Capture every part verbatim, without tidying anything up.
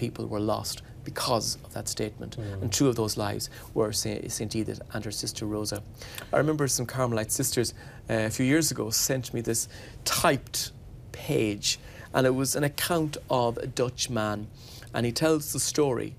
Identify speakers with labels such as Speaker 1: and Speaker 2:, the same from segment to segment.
Speaker 1: people were lost because of that statement. Mm. And two of those lives were Saint Edith and her sister Rosa. I remember some Carmelite sisters uh, a few years ago sent me this typed page, and it was an account of a Dutch man, and he tells the story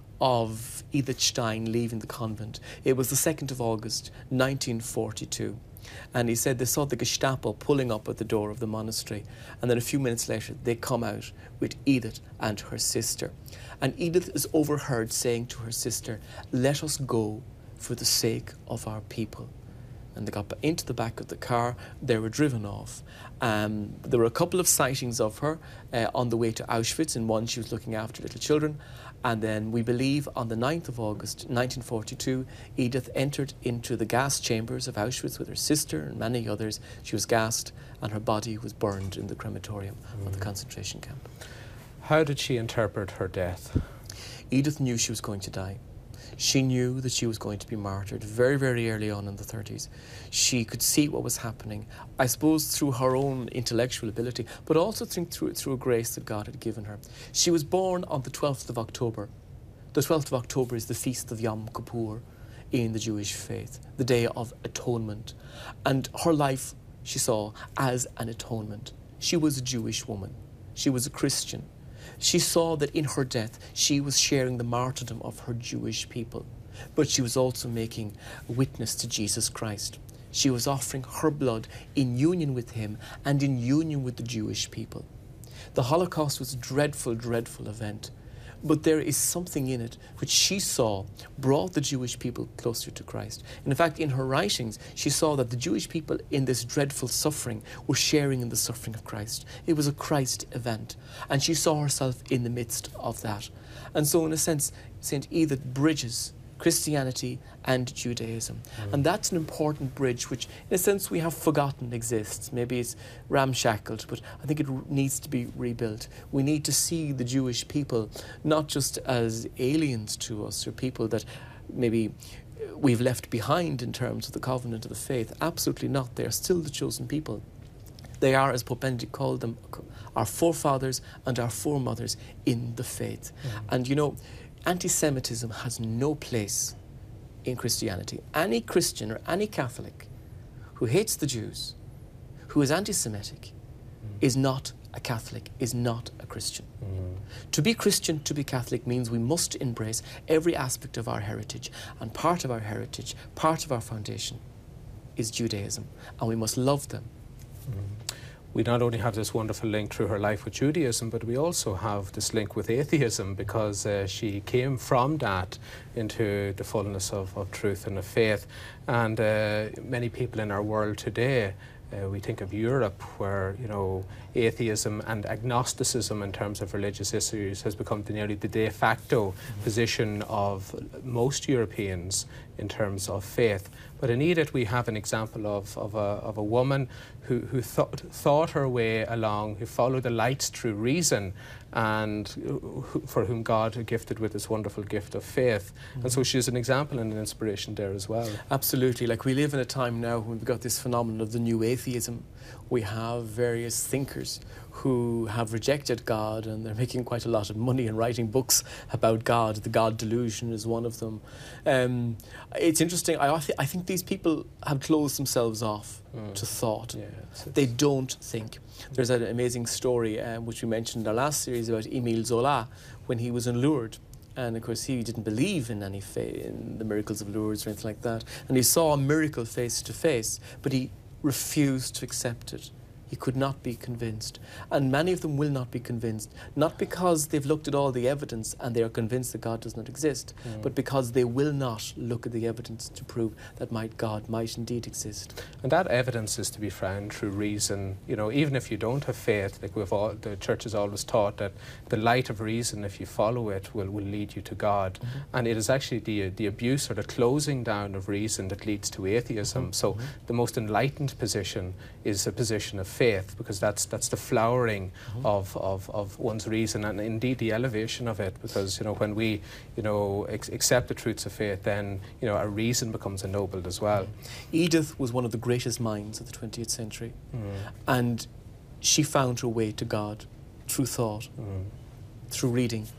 Speaker 1: of Edith Stein leaving the convent. It was the second of August, nineteen forty-two. And he said they saw the Gestapo pulling up at the door of the monastery, and then a few minutes later they come out with Edith and her sister. And Edith is overheard saying to her sister, "Let us go for the sake of our people." And they got into the back of the car, they were driven off. Um, there were a couple of sightings of her uh, on the way to Auschwitz. In one she was looking after little children. And then we believe on the ninth of August nineteen forty-two, Edith entered into the gas chambers of Auschwitz with her sister and many others. She was gassed and her body was burned in the crematorium mm. of the concentration camp.
Speaker 2: How did she interpret her death?
Speaker 1: Edith knew she was going to die. She knew that she was going to be martyred very, very early on in the thirties. She could see what was happening, I suppose through her own intellectual ability, but also think through, through a grace that God had given her. She was born on the twelfth of October. The twelfth of October is the feast of Yom Kippur in the Jewish faith, the Day of Atonement. And her life, she saw as an atonement. She was a Jewish woman. She was a Christian. She saw that in her death, she was sharing the martyrdom of her Jewish people, but she was also making a witness to Jesus Christ. She was offering her blood in union with him and in union with the Jewish people. The Holocaust was a dreadful, dreadful event, but there is something in it which she saw brought the Jewish people closer to Christ. And in fact, in her writings, she saw that the Jewish people in this dreadful suffering were sharing in the suffering of Christ. It was a Christ event, and she saw herself in the midst of that. And so, in a sense, Saint Edith bridges Christianity and Judaism. Mm. And that's an important bridge which, in a sense, we have forgotten exists. Maybe it's ramshackled, but I think it needs to be rebuilt. We need to see the Jewish people not just as aliens to us or people that maybe we've left behind in terms of the covenant of the faith. Absolutely not. They are still the chosen people. They are, as Pope Benedict called them, our forefathers and our foremothers in the faith. Mm. And you know, anti-Semitism has no place in Christianity. Any Christian or any Catholic who hates the Jews, who is anti-Semitic, mm. is not a Catholic, is not a Christian. Mm. To be Christian, to be Catholic, means we must embrace every aspect of our heritage. And part of our heritage, part of our foundation, is Judaism. And we must love them.
Speaker 2: Mm. We not only have this wonderful link through her life with Judaism, but we also have this link with atheism, because uh, she came from that into the fullness of, of truth and of faith. And uh, many people in our world today, uh, we think of Europe, where, you know, atheism and agnosticism in terms of religious issues has become the, nearly the de facto mm-hmm. position of most Europeans in terms of faith. But in Edith, we have an example of, of, a, of a woman who, who thought, thought her way along, who followed the lights through reason, and who, for whom God had gifted with this wonderful gift of faith. Mm-hmm. And so she's an example and an inspiration there as well.
Speaker 1: Absolutely. Like, we live in a time now when we've got this phenomenon of the new atheism. We have various thinkers who have rejected God, and they're making quite a lot of money and writing books about God. The God delusion is one of them. Um, it's interesting. I, th I think these people have closed themselves off mm. to thought. Yeah, it's, it's they don't think. There's an amazing story um, which we mentioned in our last series about Émile Zola when he was in Lourdes. And of course, he didn't believe in any fa in the miracles of Lourdes or anything like that. And he saw a miracle face to face, but he refused to accept it. He could not be convinced. And many of them will not be convinced, not because they've looked at all the evidence and they are convinced that God does not exist, mm. but because they will not look at the evidence to prove that might God might indeed exist.
Speaker 2: And that evidence is to be found through reason. You know, even if you don't have faith, like we've all, the church has always taught that the light of reason, if you follow it, will, will lead you to God. Mm-hmm. And it is actually the, the abuse or the closing down of reason that leads to atheism. Mm-hmm. So mm-hmm. the most enlightened position is a position of faith, because that's that's the flowering mm-hmm. of, of, of one's reason, and indeed the elevation of it, because, you know, when we, you know, ex accept the truths of faith, then, you know, our reason becomes ennobled as well.
Speaker 1: Edith was one of the greatest minds of the twentieth century, mm. and she found her way to God through thought, mm. through reading,